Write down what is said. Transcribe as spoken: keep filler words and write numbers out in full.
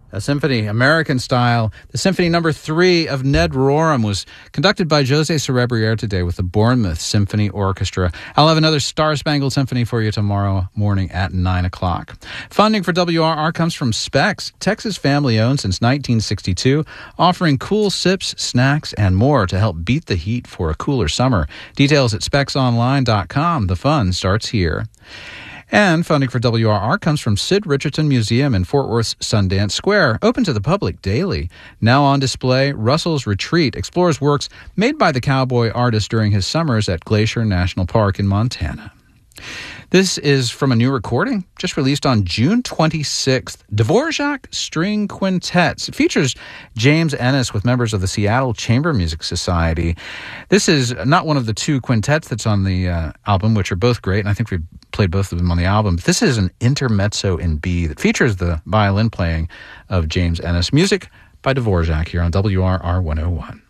A symphony, American style. The Symphony Number Three of Ned Rorem was conducted by Jose Cerebriere today with the Bournemouth Symphony Orchestra. I'll have another Star-Spangled Symphony for you tomorrow morning at nine o'clock. Funding for W R R comes from Specs, Texas family-owned since nineteen sixty-two, offering cool sips, snacks, and more to help beat the heat for a cooler summer. Details at specs online dot com. The fun starts here. And funding for W R R comes from Sid Richardson Museum in Fort Worth's Sundance Square, open to the public daily. Now on display, Russell's Retreat explores works made by the cowboy artist during his summers at Glacier National Park in Montana. This is from a new recording just released on June twenty-sixth, Dvorak String Quintets. It features James Ennis with members of the Seattle Chamber Music Society. This is not one of the two quintets that's on the uh, album, which are both great, and I think we played both of them on the album. But this is an intermezzo in B that features the violin playing of James Ennis. Music by Dvorak here on W R R one oh one.